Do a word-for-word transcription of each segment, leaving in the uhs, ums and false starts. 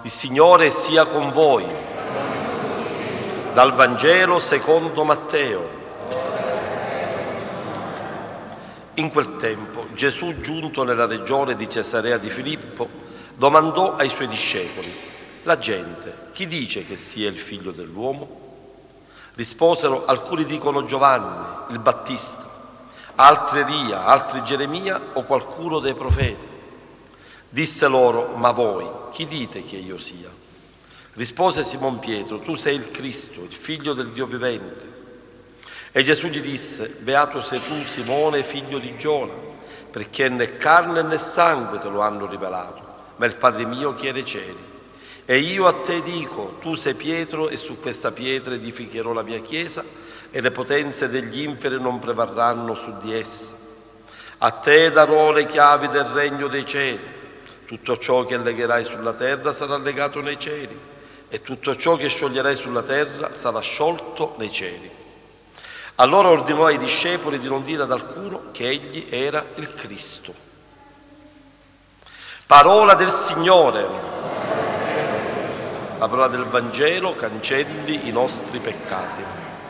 Il Signore sia con voi. Dal Vangelo secondo Matteo. In quel tempo Gesù, giunto nella regione di Cesarea di Filippo, domandò ai suoi discepoli: la gente, chi dice che sia il figlio dell'uomo? Risposero: alcuni dicono Giovanni, il Battista, altri Elia, altri Geremia o qualcuno dei profeti. Disse loro: ma voi, chi dite che io sia? Rispose Simon Pietro: tu sei il Cristo, il figlio del Dio vivente. E Gesù gli disse: beato sei tu, Simone, figlio di Giona, perché né carne né sangue te lo hanno rivelato, ma il Padre mio che è nei cieli. E io a te dico: tu sei Pietro, e su questa pietra edificherò la mia chiesa, e le potenze degli inferi non prevarranno su di essa. A te darò le chiavi del regno dei cieli. Tutto ciò che legherai sulla terra sarà legato nei cieli, e tutto ciò che scioglierai sulla terra sarà sciolto nei cieli. Allora ordinò ai discepoli di non dire ad alcuno che egli era il Cristo. Parola del Signore. La parola del Vangelo cancelli i nostri peccati.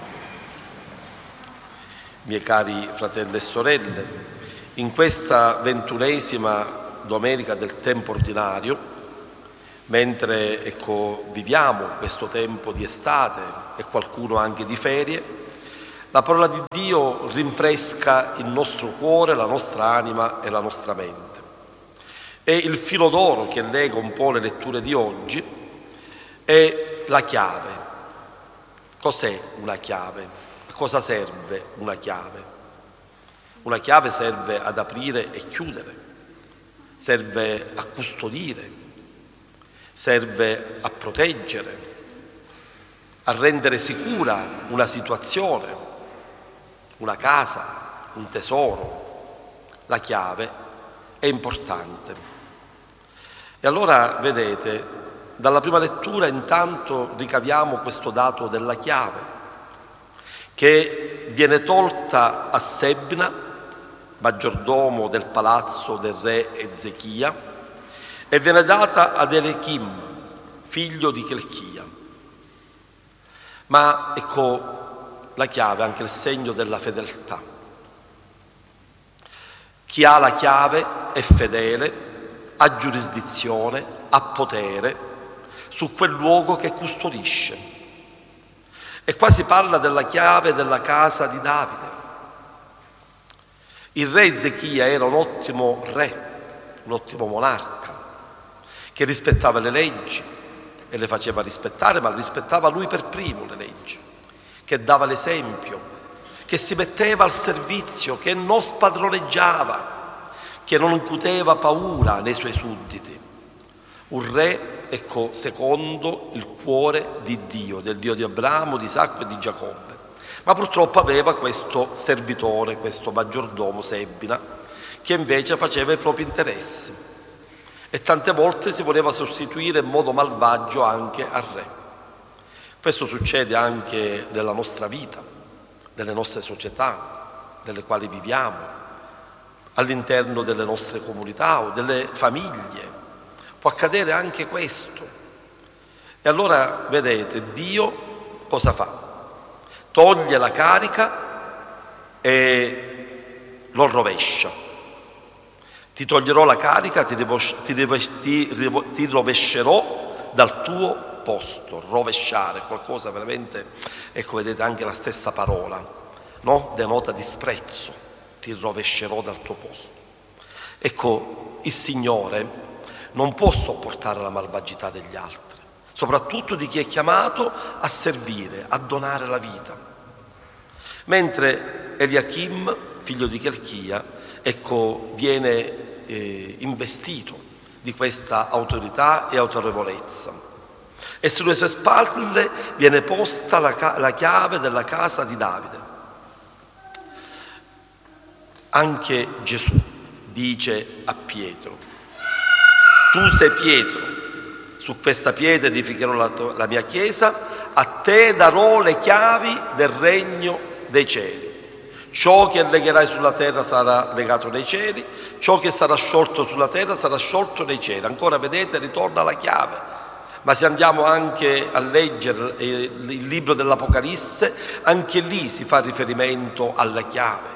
Miei cari fratelli e sorelle, in questa ventunesima domenica del tempo ordinario, mentre ecco, viviamo questo tempo di estate e qualcuno anche di ferie, la parola di Dio rinfresca il nostro cuore, la nostra anima e la nostra mente. E il filo d'oro che lega un po' le letture di oggi è la chiave. Cos'è una chiave? A cosa serve una chiave? Una chiave serve ad aprire e chiudere, serve a custodire, serve a proteggere, a rendere sicura una situazione, una casa, un tesoro. La chiave è importante. E allora, vedete, dalla prima lettura intanto ricaviamo questo dato della chiave, che viene tolta a Sebna, maggiordomo del palazzo del re Ezechia, e viene data ad Eliachim, figlio di Chelchia. Ma ecco, la chiave è anche il segno della fedeltà. Chi ha la chiave è fedele, ha giurisdizione, ha potere su quel luogo che custodisce. E qua si parla della chiave della casa di Davide. Il re Ezechia era un ottimo re, un ottimo monarca, che rispettava le leggi e le faceva rispettare, ma rispettava lui per primo le leggi, che dava l'esempio, che si metteva al servizio, che non spadroneggiava, che non incuteva paura nei suoi sudditi. Un re, ecco, secondo il cuore di Dio, del Dio di Abramo, di Isacco e di Giacobbe. Ma purtroppo aveva questo servitore, questo maggiordomo Sebna, che invece faceva i propri interessi e tante volte si voleva sostituire in modo malvagio anche al re. Questo succede anche nella nostra vita, nelle nostre società, nelle quali viviamo, all'interno delle nostre comunità o delle famiglie. Può accadere anche questo. E allora, vedete, Dio cosa fa? Toglie la carica e lo rovescia. Ti toglierò la carica, ti, rivos- ti, rives- ti, rivo- ti rovescerò dal tuo posto. Rovesciare, qualcosa veramente, ecco, vedete anche la stessa parola, no? Denota disprezzo. Ti rovescerò dal tuo posto. Ecco, il Signore non può sopportare la malvagità degli altri, soprattutto di chi è chiamato a servire, a donare la vita. Mentre Eliachim, figlio di Chelchia, ecco, viene eh, investito di questa autorità e autorevolezza. E sulle sue spalle viene posta la, la chiave della casa di Davide. Anche Gesù dice a Pietro: tu sei Pietro, su questa pietra edificherò la, la mia chiesa, a te darò le chiavi del regno dei cieli. Ciò che legherai sulla terra sarà legato nei cieli, ciò che sarà sciolto sulla terra sarà sciolto nei cieli. Ancora vedete, ritorna la chiave. Ma se andiamo anche a leggere il libro dell'Apocalisse, anche lì si fa riferimento alla chiave.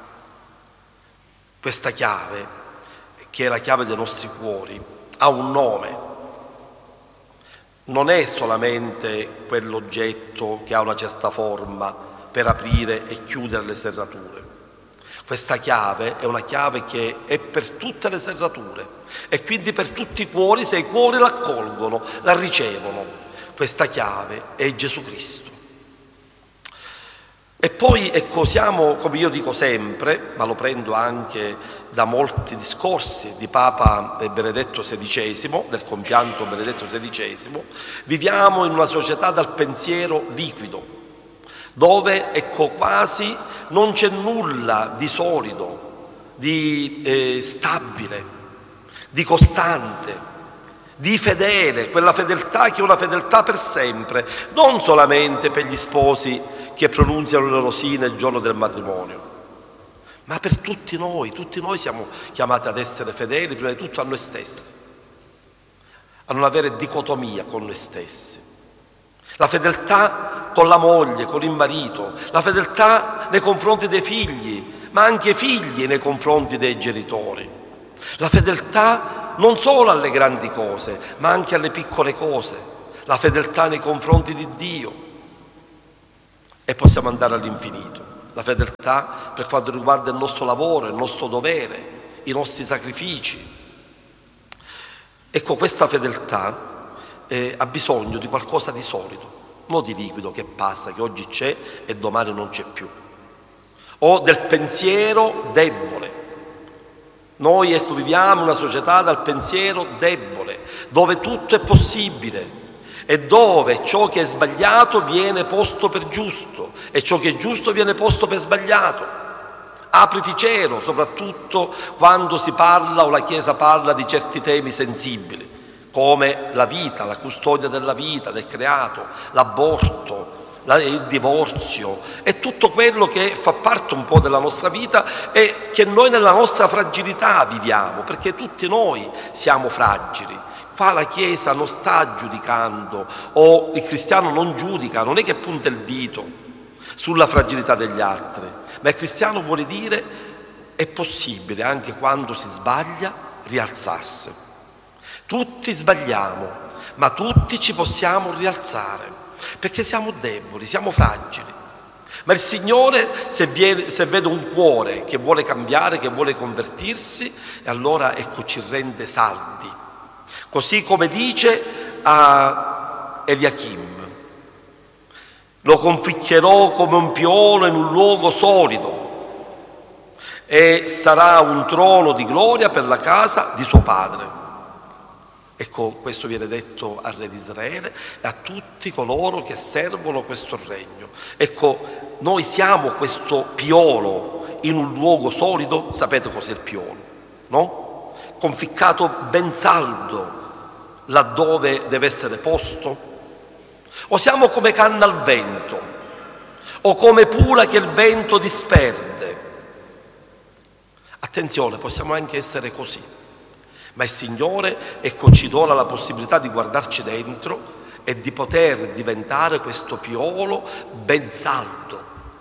Questa chiave, che è la chiave dei nostri cuori, ha un nome. Non è solamente quell'oggetto che ha una certa forma per aprire e chiudere le serrature. Questa chiave è una chiave che è per tutte le serrature e quindi per tutti i cuori, se i cuori la accolgono, la ricevono. Questa chiave è Gesù Cristo. E poi, ecco, siamo, come io dico sempre, ma lo prendo anche da molti discorsi di Papa Benedetto sedicesimo, del compianto Benedetto sedicesimo, viviamo in una società dal pensiero liquido, dove, ecco, quasi non c'è nulla di solido, di eh, stabile, di costante, di fedele, quella fedeltà che è una fedeltà per sempre, non solamente per gli sposi che pronunziano le rosine il giorno del matrimonio, ma per tutti noi. Tutti noi siamo chiamati ad essere fedeli prima di tutto a noi stessi, a non avere dicotomia con noi stessi. La fedeltà con la moglie, con il marito, la fedeltà nei confronti dei figli, ma anche figli nei confronti dei genitori. La fedeltà non solo alle grandi cose, ma anche alle piccole cose. La fedeltà nei confronti di Dio. E possiamo andare all'infinito. La fedeltà per quanto riguarda il nostro lavoro, il nostro dovere, i nostri sacrifici. Ecco, questa fedeltà eh, ha bisogno di qualcosa di solido, non di liquido che passa, che oggi c'è e domani non c'è più, o del pensiero debole. Noi, ecco, viviamo in una società dal pensiero debole, dove tutto è possibile e dove ciò che è sbagliato viene posto per giusto e ciò che è giusto viene posto per sbagliato. Apriti cielo, soprattutto quando si parla o la Chiesa parla di certi temi sensibili, come la vita, la custodia della vita, del creato, l'aborto, il divorzio e tutto quello che fa parte un po' della nostra vita e che noi nella nostra fragilità viviamo, perché tutti noi siamo fragili. Qua la Chiesa non sta giudicando, o il cristiano non giudica, non è che punta il dito sulla fragilità degli altri, ma il cristiano vuole dire è possibile anche quando si sbaglia rialzarsi. Tutti sbagliamo, ma tutti ci possiamo rialzare, perché siamo deboli, siamo fragili. Ma il Signore, se, viene, se vede un cuore che vuole cambiare, che vuole convertirsi, allora ecco ci rende saldi. Così come dice a Eliachim, lo conficcherò come un piolo in un luogo solido e sarà un trono di gloria per la casa di suo padre. Ecco, questo viene detto al re di Israele e a tutti coloro che servono questo regno. Ecco, noi siamo questo piolo in un luogo solido. Sapete cos'è il piolo, no? Conficcato ben saldo laddove deve essere posto? O siamo come canna al vento, o come pula che il vento disperde? Attenzione, possiamo anche essere così, ma il Signore, ecco, ci dona la possibilità di guardarci dentro e di poter diventare questo piolo ben saldo,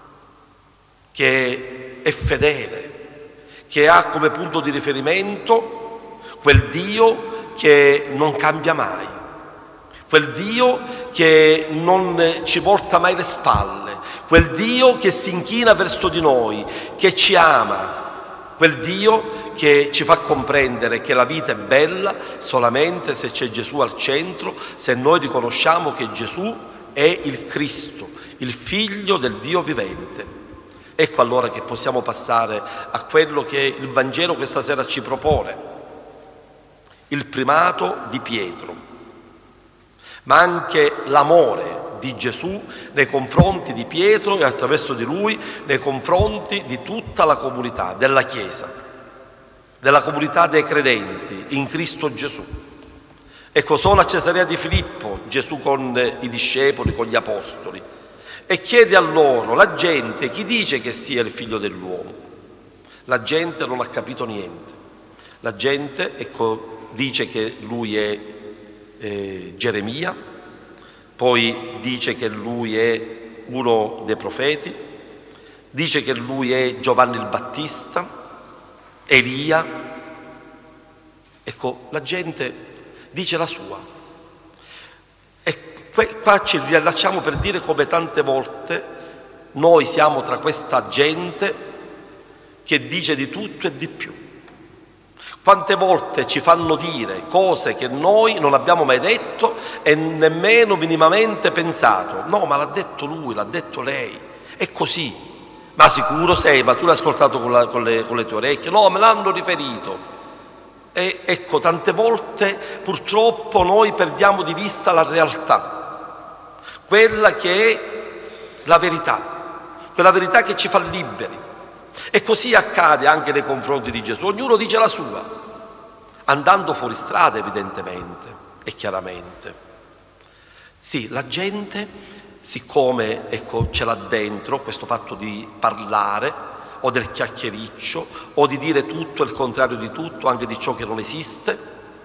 che è fedele, che ha come punto di riferimento quel Dio che non cambia mai, quel Dio che non ci volta mai le spalle, quel Dio che si inchina verso di noi, che ci ama, quel Dio che ci fa comprendere che la vita è bella solamente se c'è Gesù al centro, se noi riconosciamo che Gesù è il Cristo, il Figlio del Dio vivente. Ecco allora che possiamo passare a quello che il Vangelo questa sera ci propone. Il primato di Pietro, ma anche l'amore di Gesù nei confronti di Pietro e attraverso di lui nei confronti di tutta la comunità della Chiesa, della comunità dei credenti in Cristo Gesù. Ecco, sono a Cesarea di Filippo Gesù con i discepoli, con gli apostoli, e chiede a loro: la gente chi dice che sia il figlio dell'uomo? La gente non ha capito niente. La gente, ecco, dice che lui è eh, Geremia, poi dice che lui è uno dei profeti, dice che lui è Giovanni il Battista, Elia. Ecco, la gente dice la sua. E qua ci riallacciamo per dire come tante volte noi siamo tra questa gente che dice di tutto e di più. Quante volte ci fanno dire cose che noi non abbiamo mai detto e nemmeno minimamente pensato. No, ma l'ha detto lui, l'ha detto lei, è così. Ma sicuro sei, ma tu l'hai ascoltato con, la, con, le, con le tue orecchie? No, me l'hanno riferito. E ecco, tante volte purtroppo noi perdiamo di vista la realtà, quella che è la verità, quella verità che ci fa liberi. E così accade anche nei confronti di Gesù. Ognuno dice la sua, andando fuori strada evidentemente e chiaramente. Sì, la gente, siccome ecco, ce l'ha dentro questo fatto di parlare o del chiacchiericcio o di dire tutto e il contrario di tutto, anche di ciò che non esiste,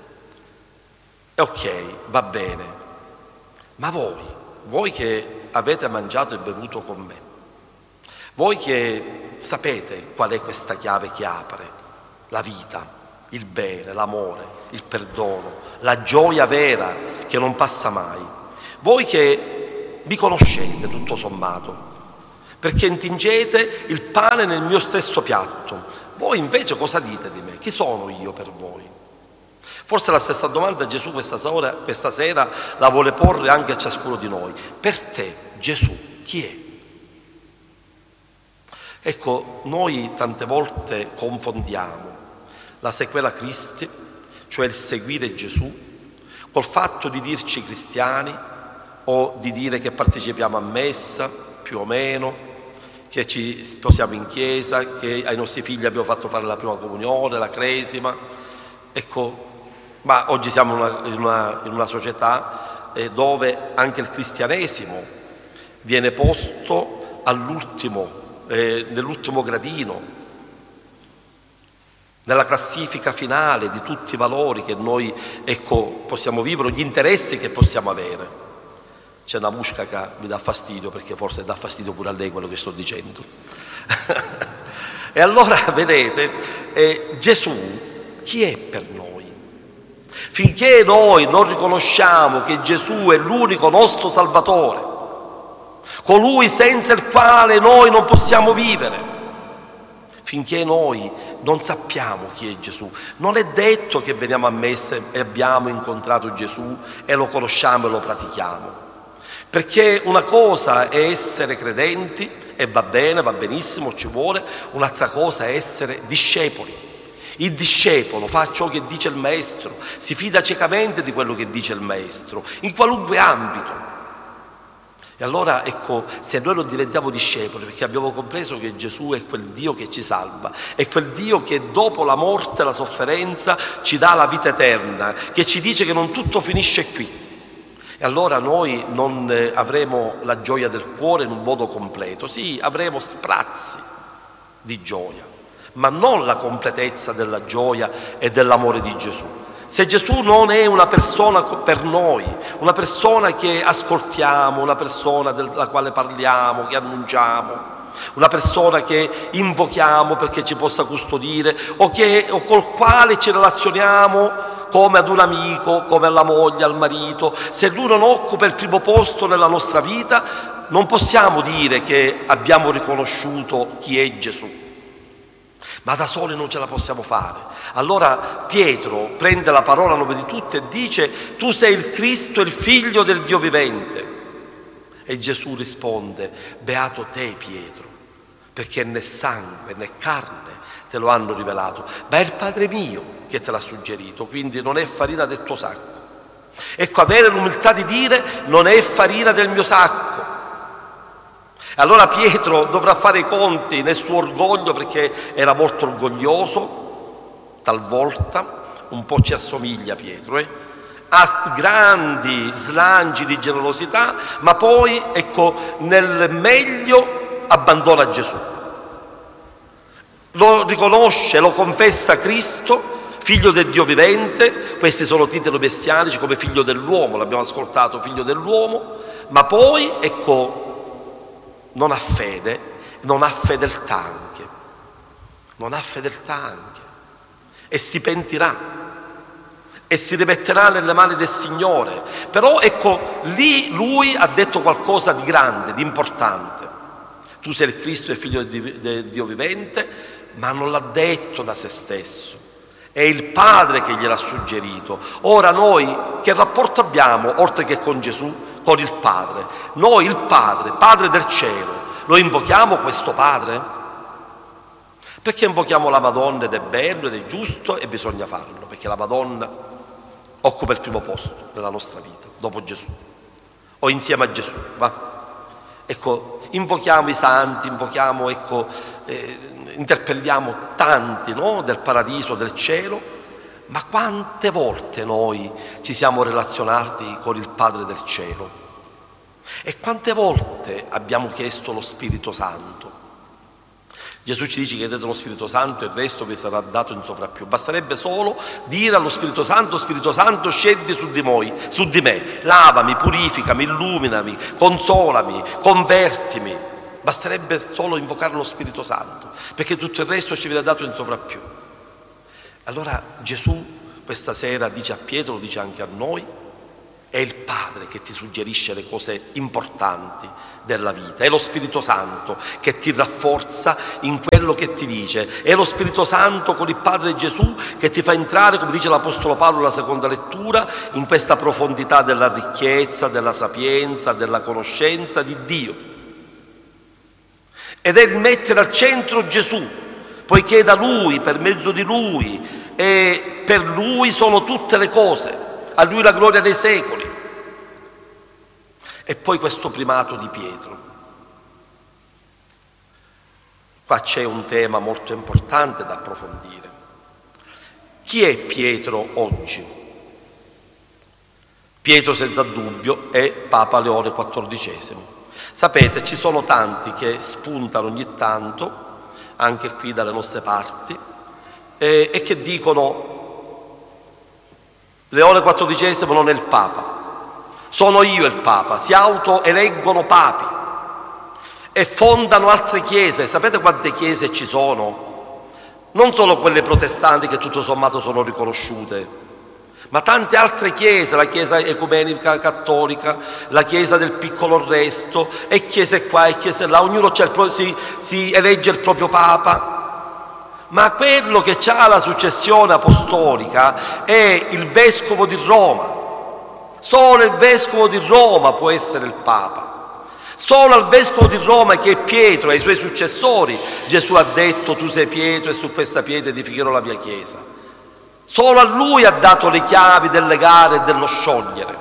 è ok, va bene. Ma voi, voi che avete mangiato e bevuto con me, voi che sapete qual è questa chiave che apre la vita, il bene, l'amore, il perdono, la gioia vera che non passa mai, voi che mi conoscete tutto sommato, perché intingete il pane nel mio stesso piatto, voi invece cosa dite di me? Chi sono io per voi? Forse la stessa domanda Gesù questa sera, questa sera la vuole porre anche a ciascuno di noi. Per te, Gesù, chi è? Ecco, noi tante volte confondiamo la sequela Christi, cioè il seguire Gesù, col fatto di dirci cristiani o di dire che partecipiamo a messa, più o meno, che ci sposiamo in chiesa, che ai nostri figli abbiamo fatto fare la prima comunione, la cresima. Ecco, ma oggi siamo in una, in una, in una società eh, dove anche il cristianesimo viene posto all'ultimo, eh, nell'ultimo gradino, nella classifica finale di tutti i valori che noi ecco, possiamo vivere, gli interessi che possiamo avere. C'è una musca che mi dà fastidio, perché forse dà fastidio pure a lei quello che sto dicendo. E allora, vedete, eh, Gesù chi è per noi? Finché noi non riconosciamo che Gesù è l'unico nostro Salvatore, colui senza il quale noi non possiamo vivere, finché noi non sappiamo chi è Gesù, non è detto che veniamo a messa e abbiamo incontrato Gesù e lo conosciamo e lo pratichiamo. Perché una cosa è essere credenti, e va bene, va benissimo, ci vuole, un'altra cosa è essere discepoli. Il discepolo fa ciò che dice il maestro, si fida ciecamente di quello che dice il maestro, in qualunque ambito. E allora ecco, se noi non diventiamo discepoli, perché abbiamo compreso che Gesù è quel Dio che ci salva, è quel Dio che dopo la morte e la sofferenza ci dà la vita eterna, che ci dice che non tutto finisce qui. E allora noi non avremo la gioia del cuore in un modo completo, sì, avremo sprazzi di gioia, ma non la completezza della gioia e dell'amore di Gesù. Se Gesù non è una persona per noi, una persona che ascoltiamo, una persona della quale parliamo, che annunciamo, una persona che invochiamo perché ci possa custodire o, che, o col quale ci relazioniamo come ad un amico, come alla moglie, al marito, se lui non occupa il primo posto nella nostra vita, non possiamo dire che abbiamo riconosciuto chi è Gesù. Ma da soli non ce la possiamo fare. Allora Pietro prende la parola a nome di tutti e dice: tu sei il Cristo, il figlio del Dio vivente. E Gesù risponde: beato te Pietro, perché né sangue né carne te lo hanno rivelato, ma è il Padre mio che te l'ha suggerito, quindi non è farina del tuo sacco. Ecco, avere l'umiltà di dire: non è farina del mio sacco. Allora Pietro dovrà fare i conti nel suo orgoglio, perché era molto orgoglioso, talvolta, un po' ci assomiglia Pietro, eh? Ha grandi slanci di generosità, ma poi, ecco, nel meglio abbandona Gesù. Lo riconosce, lo confessa Cristo, figlio del Dio vivente, questi sono titoli messianici come figlio dell'uomo, l'abbiamo ascoltato, figlio dell'uomo, ma poi, ecco, non ha fede, non ha fedeltà anche, non ha fedeltà anche, e si pentirà e si rimetterà nelle mani del Signore. Però ecco, lì lui ha detto qualcosa di grande, di importante. Tu sei il Cristo e figlio del Dio vivente, ma non l'ha detto da se stesso. È il Padre che gliel'ha suggerito. Ora noi che rapporto abbiamo, oltre che con Gesù, con il Padre? Noi il Padre, Padre del cielo, lo invochiamo questo Padre? Perché invochiamo la Madonna ed è bello ed è giusto e bisogna farlo, perché la Madonna occupa il primo posto nella nostra vita, dopo Gesù, o insieme a Gesù, va? Ecco, invochiamo i santi, invochiamo, ecco, eh, interpelliamo tanti, no? Del paradiso, del cielo, ma quante volte noi ci siamo relazionati con il Padre del cielo? E quante volte abbiamo chiesto lo Spirito Santo? Gesù ci dice: chiedete lo Spirito Santo e il resto vi sarà dato in sovrappiù. Basterebbe solo dire allo Spirito Santo: Spirito Santo, scendi su di, noi, su di me, lavami, purificami, illuminami, consolami, convertimi. Basterebbe solo invocare lo Spirito Santo, perché tutto il resto ci viene dato in sovrappiù. Allora Gesù questa sera dice a Pietro, lo dice anche a noi: è il Padre che ti suggerisce le cose importanti della vita, è lo Spirito Santo che ti rafforza in quello che ti dice, è lo Spirito Santo con il Padre Gesù che ti fa entrare, come dice l'Apostolo Paolo alla seconda lettura, in questa profondità della ricchezza, della sapienza, della conoscenza di Dio. Ed è il mettere al centro Gesù, poiché da Lui, per mezzo di Lui e per Lui sono tutte le cose. A Lui la gloria dei secoli. E poi questo primato di Pietro. Qua c'è un tema molto importante da approfondire. Chi è Pietro oggi? Pietro senza dubbio è Papa Leone quattordicesimo. Sapete, ci sono tanti che spuntano ogni tanto, anche qui dalle nostre parti, eh, e che dicono: Leone quattordicesimo non è il Papa, sono io il Papa, si autoeleggono papi e fondano altre chiese. Sapete quante chiese ci sono? Non solo quelle protestanti che tutto sommato sono riconosciute, ma tante altre chiese, la Chiesa ecumenica cattolica, la Chiesa del piccolo resto, e chiese qua e chiese là, ognuno c'ha il pro- si, si elegge il proprio Papa. Ma quello che ha la successione apostolica è il Vescovo di Roma. Solo il Vescovo di Roma può essere il Papa. Solo al Vescovo di Roma, che è Pietro, e ai suoi successori, Gesù ha detto: tu sei Pietro e su questa pietra edificherò la mia Chiesa. Solo a lui ha dato le chiavi del legare e dello sciogliere.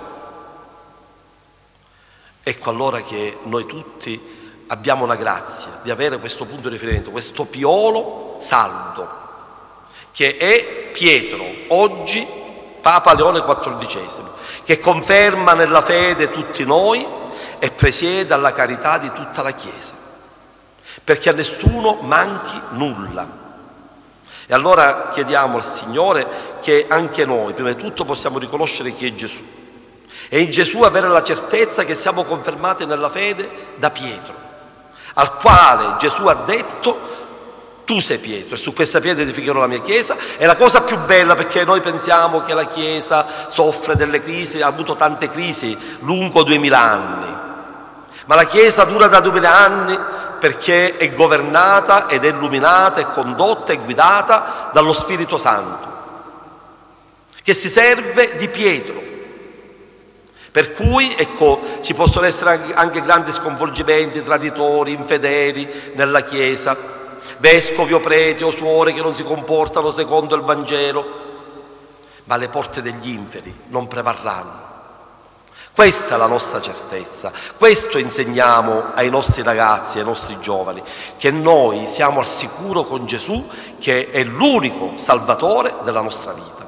Ecco allora che noi tutti abbiamo la grazia di avere questo punto di riferimento, questo piolo saldo, che è Pietro, oggi Papa Leone quattordicesimo, che conferma nella fede tutti noi e presiede alla carità di tutta la Chiesa, perché a nessuno manchi nulla. E allora chiediamo al Signore che anche noi, prima di tutto, possiamo riconoscere chi è Gesù, e in Gesù avere la certezza che siamo confermati nella fede da Pietro, al quale Gesù ha detto: tu sei Pietro e su questa pietra edificherò la mia Chiesa. È la cosa più bella, perché noi pensiamo che la Chiesa soffre delle crisi, ha avuto tante crisi lungo duemila anni, ma la Chiesa dura da duemila anni perché è governata ed è illuminata e condotta e guidata dallo Spirito Santo, che si serve di Pietro. Per cui, ecco, ci possono essere anche grandi sconvolgimenti, traditori, infedeli nella Chiesa, vescovi o preti o suore che non si comportano secondo il Vangelo, ma le porte degli inferi non prevarranno. Questa è la nostra certezza, questo insegniamo ai nostri ragazzi, ai nostri giovani, che noi siamo al sicuro con Gesù, che è l'unico Salvatore della nostra vita.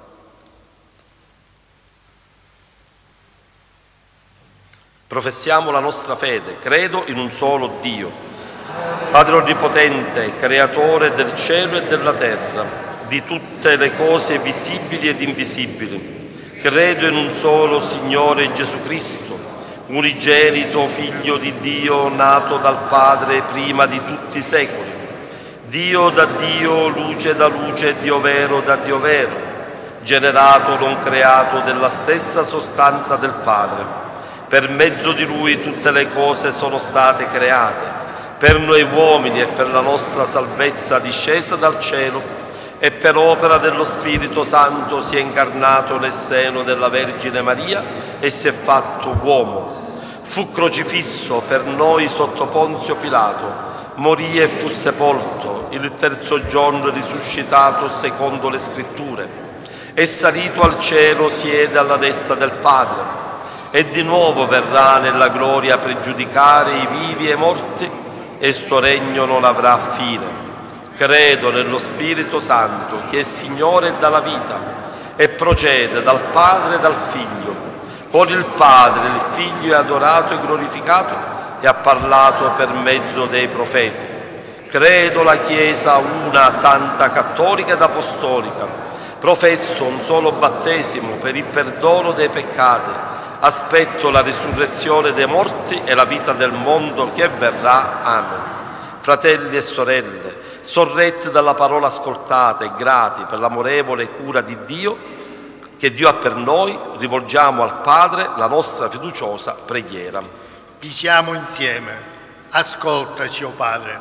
Professiamo la nostra fede, credo in un solo Dio, Padre Onnipotente, Creatore del cielo e della terra, di tutte le cose visibili ed invisibili. Credo in un solo Signore Gesù Cristo, unigenito Figlio di Dio, nato dal Padre prima di tutti i secoli, Dio da Dio, luce da luce, Dio vero da Dio vero, generato, non creato, della stessa sostanza del Padre. Per mezzo di Lui tutte le cose sono state create, per noi uomini e per la nostra salvezza discesa dal cielo, e per opera dello Spirito Santo si è incarnato nel seno della Vergine Maria e si è fatto uomo. Fu crocifisso per noi sotto Ponzio Pilato, morì e fu sepolto, il terzo giorno risuscitato secondo le Scritture. È salito al cielo, siede alla destra del Padre, e di nuovo verrà nella gloria per giudicare i vivi e i morti, e il suo regno non avrà fine. Credo nello Spirito Santo, che è Signore e dà la vita, e procede dal Padre e dal Figlio. Con il Padre il Figlio è adorato e glorificato e ha parlato per mezzo dei profeti. Credo la Chiesa una, santa, cattolica ed apostolica. Professo un solo battesimo per il perdono dei peccati. Aspetto la risurrezione dei morti e la vita del mondo che verrà. Amen. Fratelli e sorelle, sorretti dalla parola ascoltata e grati per l'amorevole cura di Dio che Dio ha per noi, rivolgiamo al Padre la nostra fiduciosa preghiera. Diciamo insieme: ascoltaci, o Padre.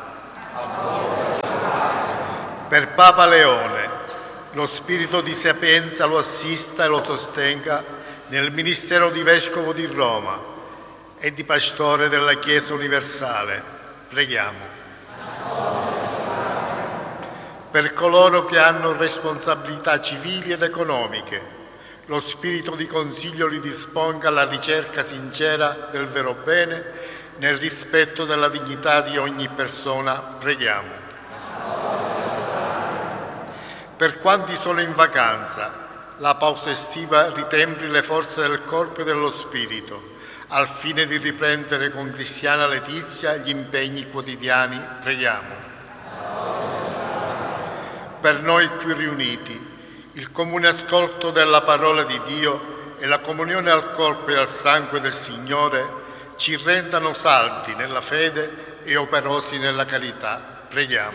Per Papa Leone, lo spirito di sapienza lo assista e lo sostenga nel ministero di Vescovo di Roma e di Pastore della Chiesa universale. Preghiamo. Per coloro che hanno responsabilità civili ed economiche, lo spirito di consiglio li disponga alla ricerca sincera del vero bene, nel rispetto della dignità di ogni persona. Preghiamo. Per quanti sono in vacanza, la pausa estiva ritempli le forze del corpo e dello spirito, al fine di riprendere con Cristiana Letizia gli impegni quotidiani. Preghiamo. Per noi qui riuniti, il comune ascolto della parola di Dio e la comunione al corpo e al sangue del Signore ci rendano saldi nella fede e operosi nella carità. Preghiamo.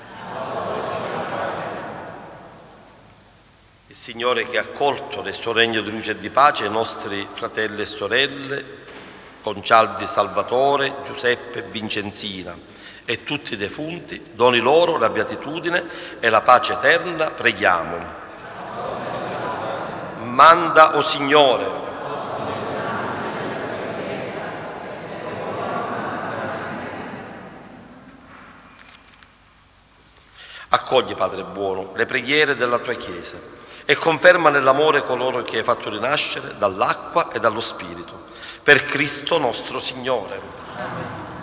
Il Signore, che ha accolto nel suo regno di luce e di pace i nostri fratelli e sorelle, Concialdi Salvatore, Giuseppe e Vincenzina, e tutti i defunti, doni loro la beatitudine e la pace eterna. Preghiamo. Manda, o Signore, accogli, Padre buono, le preghiere della tua Chiesa e conferma nell'amore coloro che hai fatto rinascere dall'acqua e dallo Spirito. Per Cristo nostro Signore.